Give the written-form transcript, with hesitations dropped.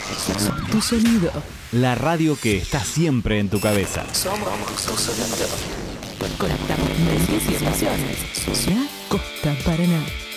Tu sonido. La radio que está siempre en tu cabeza. Conectamos mentes y emociones. La Costa Paraná.